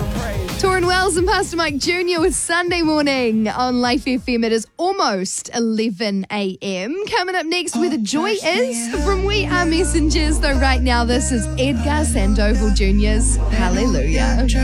Torrin Wells and Pastor Mike Jr. with Sunday Morning on Life FM. It is almost 11 a.m. Coming up next, where the joy is from We Are Messengers. Though right now, this is Edgar Sandoval Jr.'s Hallelujah.